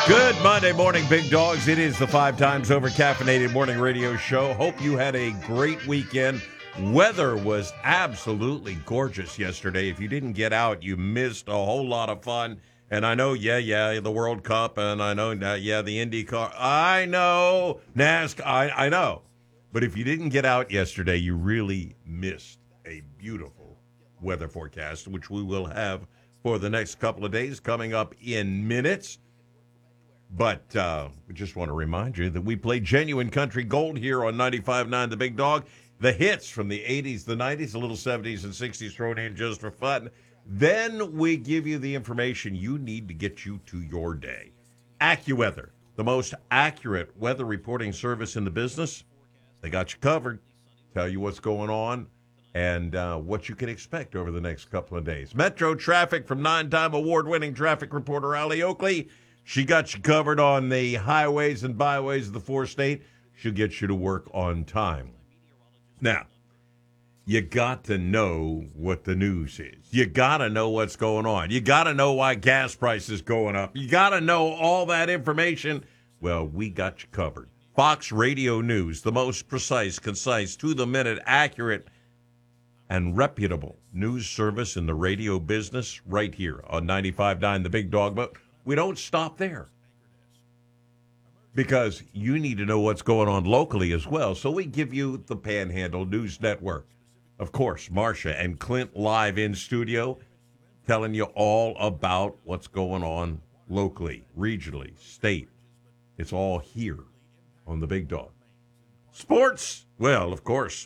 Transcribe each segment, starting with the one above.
Good Monday morning, big dogs. It is the 5 times over caffeinated morning radio show. Hope you had a great weekend. Weather was absolutely gorgeous yesterday. If you didn't get out, you missed a whole lot of fun. And I know, the World Cup, and I know, the IndyCar. I know, NASCAR, I know. But if you didn't get out yesterday, you really missed a beautiful weather forecast, which we will have for the next couple of days coming up in minutes. But we just want to remind you that we play genuine country gold here on 95.9 The Big Dog. The hits from the 80s, the 90s, a little 70s and 60s thrown in just for fun. Then we give you the information you need to get you to your day. AccuWeather, the most accurate weather reporting service in the business. They got you covered. Tell you what's going on and what you can expect over the next couple of days. Metro Traffic from 9-time award-winning traffic reporter Allie Oakley. She got you covered on the highways and byways of the four-state. She'll get you to work on time. Now, you got to know what the news is. You got to know what's going on. You got to know why gas prices going up. You got to know all that information. Well, we got you covered. Fox Radio News, the most precise, concise, to-the-minute, accurate, and reputable news service in the radio business right here on 95.9 The Big Dog. But we don't stop there because you need to know what's going on locally as well. So we give you the Panhandle News Network. Of course, Marcia and Clint live in studio telling you all about what's going on locally, regionally, state. It's all here on the Big Dog. Sports, well, of course.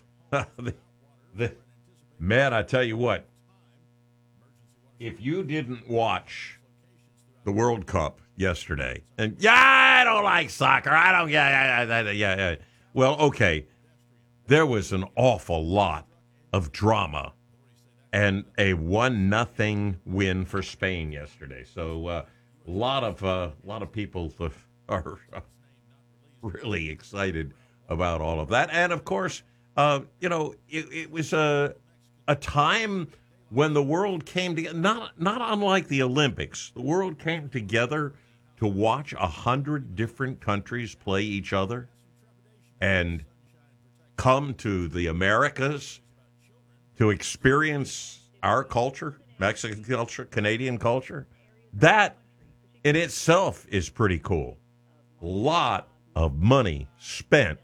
Man, I tell you what, if you didn't watch the World Cup yesterday, and I don't like soccer. I don't, Well, okay, there was an awful lot of drama and a 1-0 win for Spain yesterday. So a lot of people are really excited about all of that. And of course, it was a time when the world came together, not unlike the Olympics, the world came together to watch 100 different countries play each other and come to the Americas to experience our culture, Mexican culture, Canadian culture. That in itself is pretty cool. A lot of money spent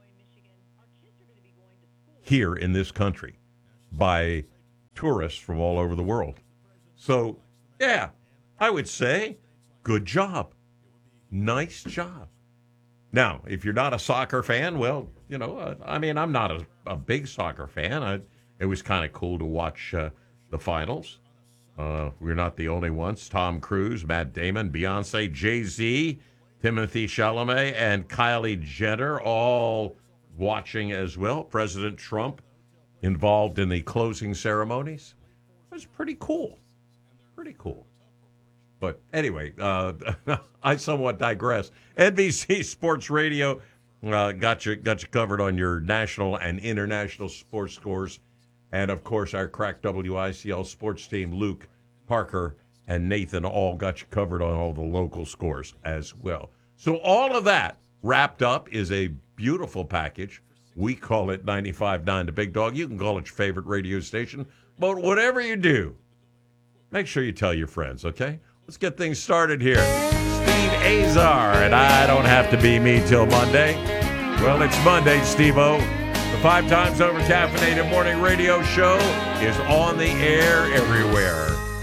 here in this country by tourists from all over the world. So, yeah, I would say good job. Nice job. Now, if you're not a soccer fan, well, I'm not a big soccer fan. It was kind of cool to watch the finals. We're not the only ones. Tom Cruise, Matt Damon, Beyonce, Jay-Z, Timothy Chalamet, and Kylie Jenner all watching as well. President Trump involved in the closing ceremonies. It was pretty cool. Pretty cool. But anyway, I somewhat digress. NBC Sports Radio got you covered on your national and international sports scores. And, of course, our crack WICL sports team, Luke, Parker, and Nathan all got you covered on all the local scores as well. So all of that wrapped up is a beautiful package. We call it 95.9 The Big Dog. You can call it your favorite radio station. But whatever you do, make sure you tell your friends, okay? Let's get things started here. Steve Azar, and I don't have to be me till Monday. Well, it's Monday, Steve-O. The 5 times over caffeinated morning radio show is on the air everywhere.